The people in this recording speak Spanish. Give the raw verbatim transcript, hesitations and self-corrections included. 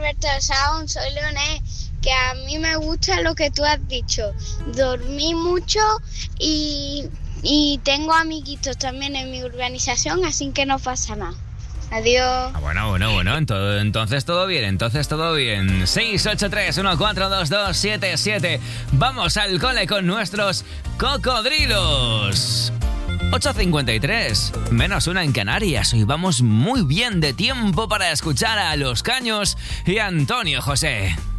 Alberto de Sahagún, soy leonés, que a mí me gusta lo que tú has dicho. Dormí mucho y, y tengo amiguitos también en mi urbanización, así que no pasa nada. Adiós. Ah, bueno, bueno, bueno, entonces, entonces todo bien, entonces todo bien. seis ocho tres uno cuatro dos dos siete siete. Vamos al cole con nuestros cocodrilos. ocho cincuenta y tres, menos una en Canarias. Hoy vamos muy bien de tiempo para escuchar a Los Caños y Antonio José.